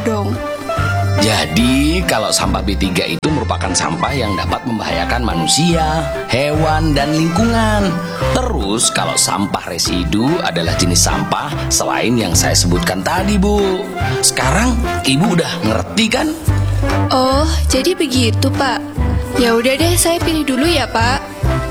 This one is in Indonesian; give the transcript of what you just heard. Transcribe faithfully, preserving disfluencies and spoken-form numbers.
dong. Jadi kalau sampah B tiga itu merupakan sampah yang dapat membahayakan manusia, hewan, dan lingkungan. Terus kalau sampah residu adalah jenis sampah selain yang saya sebutkan tadi, Bu. Sekarang Ibu udah ngerti kan? Oh, jadi begitu, Pak. Ya udah deh, saya pilih dulu ya, Pak.